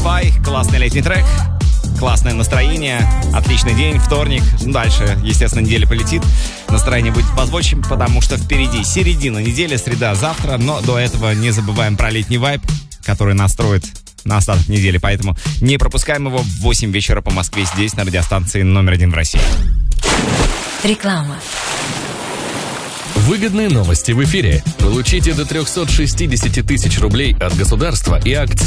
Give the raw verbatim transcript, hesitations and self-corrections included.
Spy. Классный летний трек. Классное настроение. Отличный день, вторник. Дальше, естественно, неделя полетит. Настроение будет позвольче, потому что впереди середина недели, среда завтра. Но до этого не забываем про летний вайб, который настроит на остаток недели. Поэтому не пропускаем его в восемь вечера по Москве здесь, на радиостанции номер один в России. Реклама. Выгодные новости в эфире. Получите до триста шестьдесят тысяч рублей от государства и акций